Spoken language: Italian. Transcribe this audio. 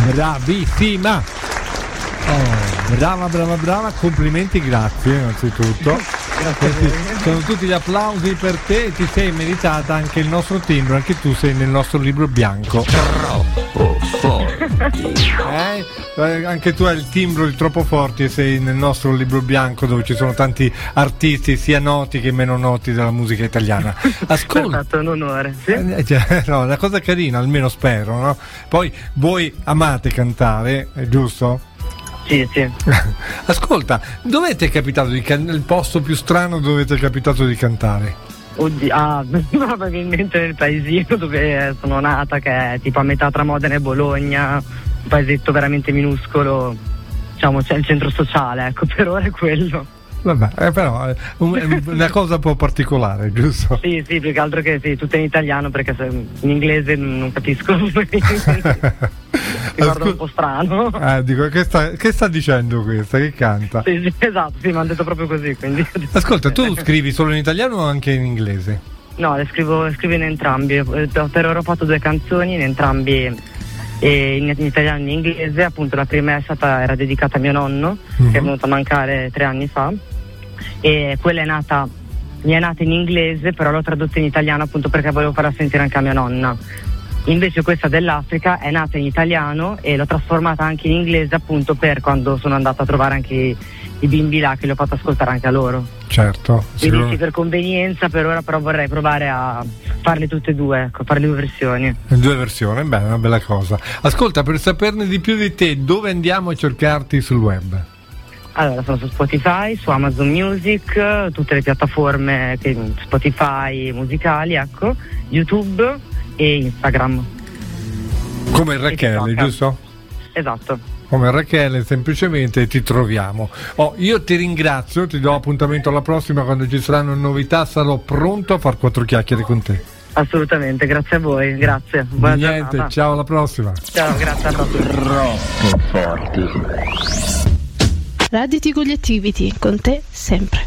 Bravissima! Brava, complimenti, grazie innanzitutto. Sono tutti gli applausi per te, ti sei meritata anche il nostro timbro, anche tu sei nel nostro libro bianco. Troppo forti. Anche tu hai il timbro di Troppo Forti e sei nel nostro libro bianco dove ci sono tanti artisti sia noti che meno noti della musica italiana. Ascolta, è stato un onore. Sì? No, una cosa carina, almeno spero, no? Poi voi amate cantare, è giusto? Sì. Ascolta, dove ti è capitato il posto più strano dove ti è capitato di cantare? Probabilmente nel paesino dove sono nata, che è tipo a metà tra Modena e Bologna, un paesetto veramente minuscolo, diciamo c'è il centro sociale, ecco, per ora è quello. Vabbè, però è una cosa un po' particolare, giusto? Sì, più che altro che sì, tutto in italiano, perché in inglese non capisco. Mi guarda un po' strano. Dico, che sta dicendo questa? Che canta? Sì, esatto, sì, mi hanno detto proprio così, quindi. Ascolta, tu scrivi solo in italiano o anche in inglese? No, le scrivo in entrambi. Per ora ho fatto 2 canzoni in entrambi. E in italiano e in inglese. Appunto la prima era dedicata a mio nonno, che è venuto a mancare 3 anni fa, e quella mi è nata in inglese, però l'ho tradotta in italiano appunto perché volevo farla sentire anche a mia nonna. Invece questa dell'Africa è nata in italiano e l'ho trasformata anche in inglese appunto per quando sono andata a trovare anche i bimbi là, che li ho fatto ascoltare anche a loro. Certo. Quindi sì, per convenienza per ora, però vorrei provare a farle tutte e due, ecco, fare 2 versioni. 2 versioni, beh, è una bella cosa. Ascolta, per saperne di più di te, dove andiamo a cercarti sul web? Allora, sono su Spotify, su Amazon Music, tutte le piattaforme Spotify musicali, ecco, YouTube e Instagram. Come Rachele, giusto? Esatto. Come Rachele, semplicemente ti troviamo. Io ti ringrazio, ti do appuntamento alla prossima, quando ci saranno novità sarò pronto a far 4 chiacchiere con te. Assolutamente, grazie a voi, grazie. Buona giornata. Ciao, alla prossima. Ciao, grazie a tutti. Troppo forti. Raditi con gli Activity, con te sempre.